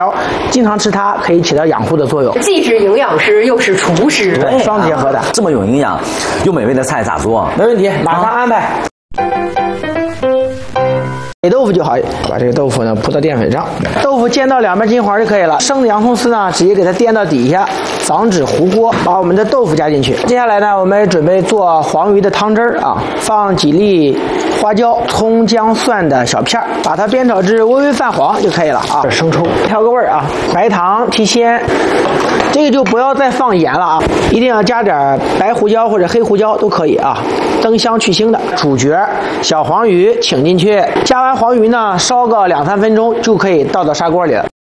经常吃它可以起到养护的作用， 既是营养师又是厨师， 对，双结合的。 这么有营养又美味的菜咋做？ 没问题，马上安排。给豆腐就好，把这个豆腐呢铺到淀粉上，豆腐煎到两边金黄就可以了。生的洋葱丝呢，直接给它垫到底下，防止糊锅。把我们的豆腐加进去。接下来呢，我们准备做黄鱼的汤汁儿啊，放几粒花椒、葱、姜、蒜的小片儿，把它煸炒至微微泛黄就可以了啊。生抽，调个味儿啊，白糖提鲜。这个就不要再放盐了啊，一定要加点白胡椒或者黑胡椒都可以啊，增香去腥的。主角小黄鱼请进去，加完黄鱼呢，烧个2-3分钟就可以倒到砂锅里了。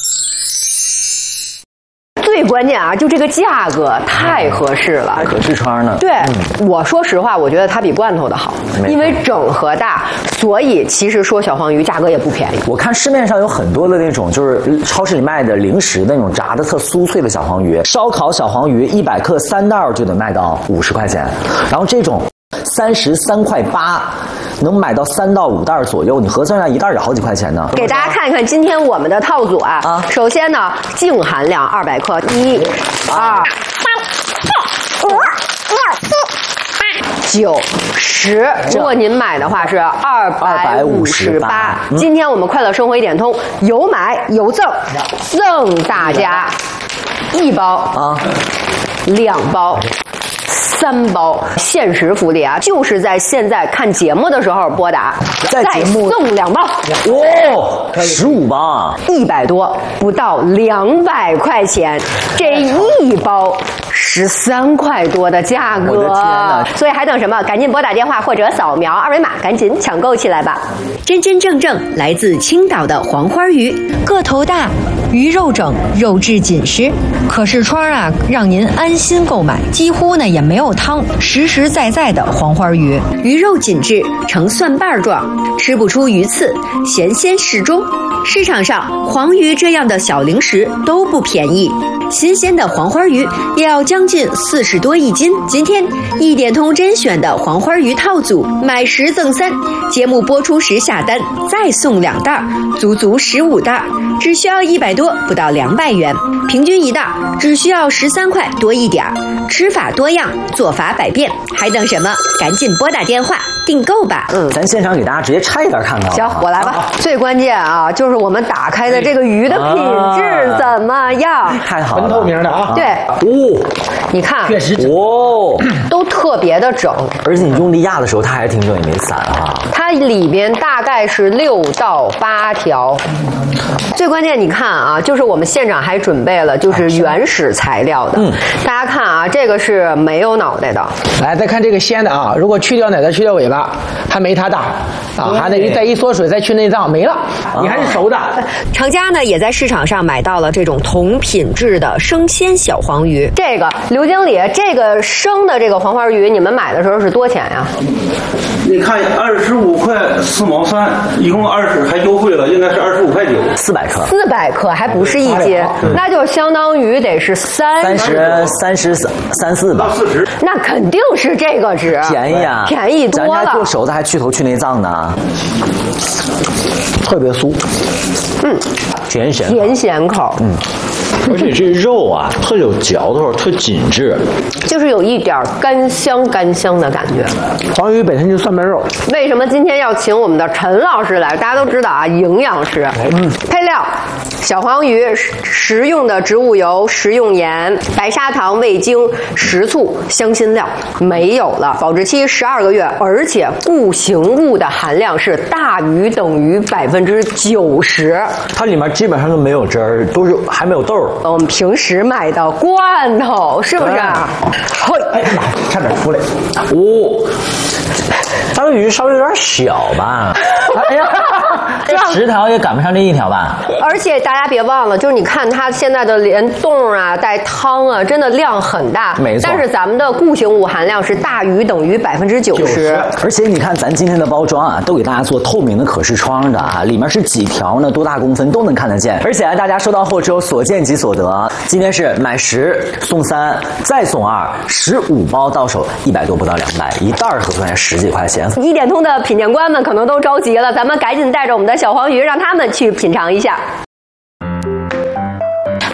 最关键啊，就这个价格太合适了， 还可视窗呢。 对，我说实话，我觉得它比罐头的好，因为整盒大，所以其实说小黄鱼价格也不便宜。 我看市面上有很多的那种，就是超市里卖的零食那种炸的特酥脆的小黄鱼，烧烤小黄鱼100克3袋就得卖到50块钱，然后这种33.8块，能买到3到5袋左右，你核算一下一袋也好几块钱呢。 给大家看一看今天我们的套组啊，首先呢，净含量200克，1、2、3、4、5、6、7、8、9、10。如果您买的话是258。今天我们快乐生活一点通有买有赠，赠大家1包啊，2包。3包限时福利啊，就是在现在看节目的时候拨打，再送2包。 哦，15包啊 ，100多，不到200块钱，这1包13块多的价格。 我的天哪！ 所以还等什么？赶紧拨打电话或者扫描2维码，赶紧抢购起来吧！ 真真正正来自青岛的黄花鱼，个头大，鱼肉整，肉质紧实。可视窗啊，让您安心购买，几乎呢也没有汤，实实在在的黄花鱼，鱼肉紧致，呈蒜瓣状，吃不出鱼刺，咸鲜适中。市场上黄鱼这样的小零食都不便宜，新鲜的黄花鱼也要将近40多一斤。今天一点通甄选的黄花鱼套组，买10赠3，节目播出时下单再送2袋，足足15袋，只需要100多，不到200元，平均一袋只需要13块多一点。吃法多样，做法百变，还等什么？赶紧拨打电话订购吧。 咱现场给大家直接拆一袋看看。 行，我来吧。最关键啊，就是我们打开的这个鱼的品质怎么样？ 太好了， 纯透明的啊。 对，你看， 确实都特别的整， 而且你用力压的时候，它还挺整，也没散啊。 它里边大概是6到8条。最关键，你看啊，就是我们现场还准备了就是原始材料的。大家看啊，这个是没有脑袋的。 来，再看这个鲜的啊，如果去掉脑袋、去掉尾巴，还没它大啊，还得再一缩水，再去内脏，没了，你还是熟的。 厂家呢也在市场上买到了这种同品质的生鲜小黄鱼。 这个刘经理，这个生的这个黄花鱼，你们买的时候是多钱呀？ 你看25块4毛3，一共20，还优惠了，应该是25块9。 400克 ，400克还不是1斤，那就相当于得是 33-34吧 ，40， 那肯定是这个值， 便宜啊， 便宜多了。 咱家做熟的还去头去内脏呢， 特别酥， 甜咸口， 而且这肉啊，特有嚼头，特紧致， 就是有一点干香的感觉。 黄鱼本身就蒜瓣肉。 为什么今天要请我们的陈老师来？大家都知道啊，营养师。配料：小黄鱼、食用的植物油、食用盐、白砂糖、味精、食醋、香辛料，没有了。保质期12个月，而且固形物的含量是大于等于90%。 它里面基本上都没有汁儿，都是还没有豆儿。 我们平时买的罐头是不是？ 嘿，哎呀，差点出来。 它的鱼稍微有点小吧？哎呀，这10条也赶不上这1条吧？ 而且大家别忘了，就是你看它现在的连冻啊、带汤啊，真的量很大。 没错。 但是咱们的固形物含量是大于等于90%。 而且你看咱今天的包装啊，都给大家做透明的可视窗的啊，里面是几条呢？多大公分都能看得见。而且大家收到后之后所见即所得。今天是买10送3，再送2，15包到手100多不到200，一袋合算10几块钱。 1点通的品鉴官们可能都着急了，咱们赶紧带着我们的小黄鱼，让他们去品尝一下。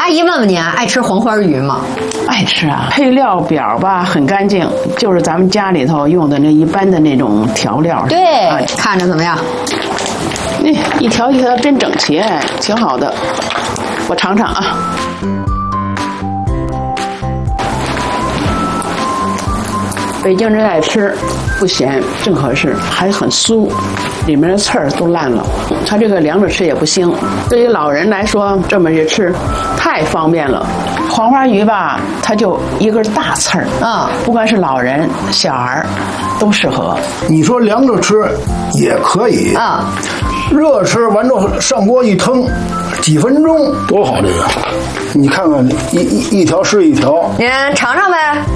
阿姨问问您啊，爱吃黄花鱼吗？ 爱吃啊，配料表吧很干净，就是咱们家里头用的那一般的那种调料。 对，看着怎么样？ 那一条一条真整齐，挺好的。我尝尝啊。北京人爱吃，不咸，正合适，还很酥，里面的刺儿都烂了。它这个凉着吃也不腥，对于老人来说，这么一吃太方便了。黄花鱼吧，它就一根大刺儿，不管是老人、小孩都适合。 你说凉着吃也可以热吃完之后上锅一腾，几分钟多好。这个，你看看一条是一条， 您尝尝呗。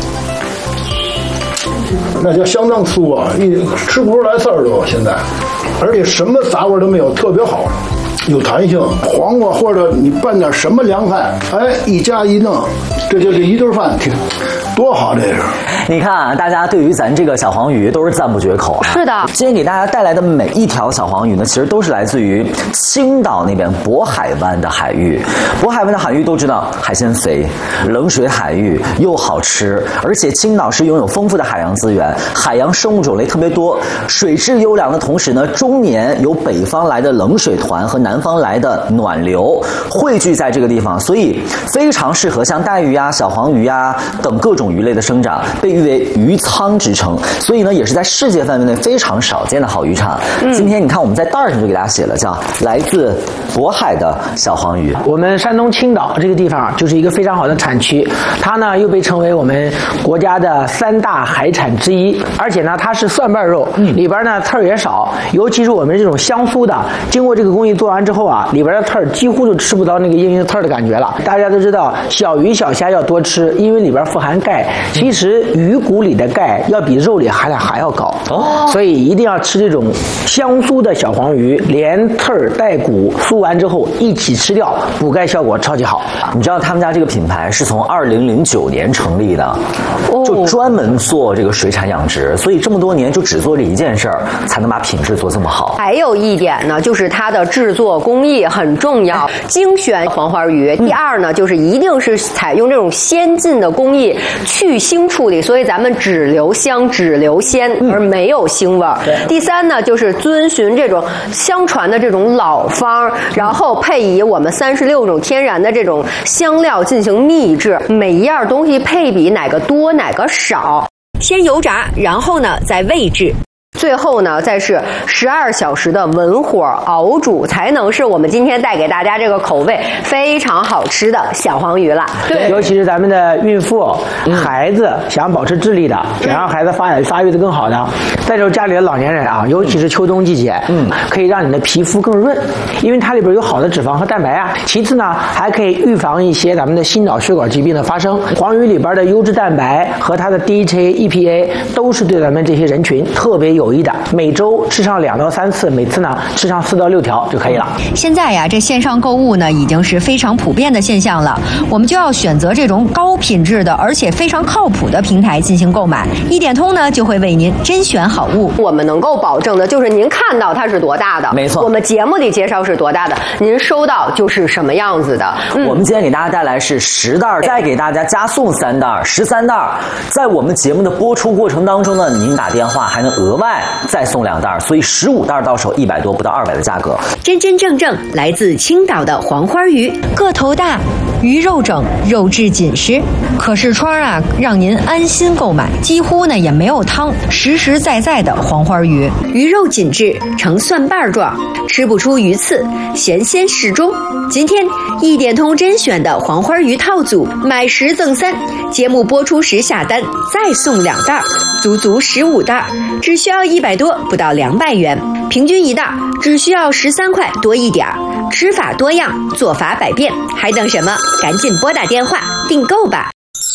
那叫相当酥啊，吃不出来刺儿都现在，而且什么杂味都没有，特别好，有弹性。黄瓜或者你拌点什么凉菜，一加一弄，这一顿饭多好。这是， 你看啊，大家对于咱这个小黄鱼都是赞不绝口啊。 是的， 今天给大家带来的每一条小黄鱼呢，其实都是来自于青岛那边渤海湾的海域。渤海湾的海域都知道海鲜肥，冷水海域又好吃，而且青岛是拥有丰富的海洋资源，海洋生物种类特别多，水质优良的同时呢，终年有北方来的冷水团和南方来的暖流汇聚在这个地方，所以非常适合像带鱼啊、小黄鱼啊等各种鱼类的生长，被誉为鱼仓之称，所以呢也是在世界范围内非常少见的好渔场。今天你看我们在袋上就给大家写了，叫来自渤海的小黄鱼。 我们山东青岛这个地方就是一个非常好的产区，它呢又被称为我们国家的3大海产之一，而且呢它是蒜瓣肉，里边呢刺儿也少，尤其是我们这种香酥的，经过这个工艺做完之后啊，里边的刺儿几乎就吃不到那个硬硬刺儿的感觉了。大家都知道小鱼小虾要多吃，因为里边富含钙，其实鱼骨里的钙要比肉里含量还要高，所以一定要吃这种香酥的小黄鱼，连刺儿带骨酥完之后一起吃掉，补钙效果超级好。 你知道他们家这个品牌是从2009年成立的，就专门做这个水产养殖，所以这么多年就只做这一件事儿，才能把品质做这么好。 还有一点呢，就是它的制作工艺很重要，精选黄花鱼。第二呢，就是一定是采用这种先进的工艺去腥处理，所以咱们只留香只留鲜，而没有腥味儿。第三呢，就是遵循这种相传的这种老方，然后配以我们36种天然的这种香料进行秘制，每一样东西配比哪个多哪个少， 先油炸，然后呢再煨制。 最后呢，再是12小时的文火熬煮，才能是我们今天带给大家这个口味非常好吃的小黄鱼了。 对，尤其是咱们的孕妇、孩子想保持智力的，想让孩子发育的更好的，再就是家里的老年人啊，尤其是秋冬季节，可以让你的皮肤更润，因为它里边有好的脂肪和蛋白啊。其次呢，还可以预防一些咱们的心脑血管疾病的发生。黄鱼里边的优质蛋白和它的 DHA、EPA 都是对咱们这些人群特别有益的，每周吃上2到3次，每次呢吃上4到6条就可以了。 现在呀，这线上购物呢已经是非常普遍的现象了，我们就要选择这种高品质的而且非常靠谱的平台进行购买。一点通呢就会为您甄选好物。 我们能够保证的就是您看到它是多大的， 没错， 我们节目里介绍是多大的，您收到就是什么样子的。 我们今天给大家带来是10袋，再给大家加送3袋，13袋。在我们节目的播出过程当中呢，您打电话还能额外再送2袋，所以15袋到手100多不到200的价格。 真真正正来自青岛的黄花鱼，个头大，鱼肉整，肉质紧实，可视窗啊，让您安心购买，几乎呢也没有汤，实实在在的黄花鱼，鱼肉紧致，呈蒜瓣状，吃不出鱼刺，咸鲜适中。今天一点通甄选的黄花鱼套组，买10赠3，节目播出时下单再送2袋，足足15袋，只需要100多不到200元，平均1袋只需要13块多一点。吃法多样，做法百变，还等什么？赶紧拨打电话订购吧。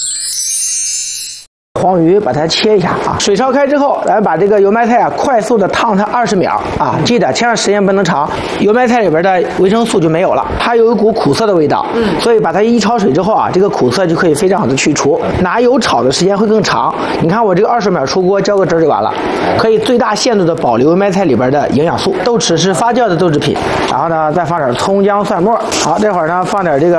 黄鱼把它切一下啊，水烧开之后，咱们把这个油麦菜啊快速的烫它20秒啊，记得千万时间不能长，油麦菜里边的维生素就没有了，它有一股苦涩的味道，所以把它一焯水之后啊，这个苦涩就可以非常好的去除，拿油炒的时间会更长。你看我这个20秒出锅，浇个汁就完了，可以最大限度的保留油麦菜里边的营养素。豆豉是发酵的豆制品，然后呢再放点葱姜蒜末，好，这会儿呢放点这个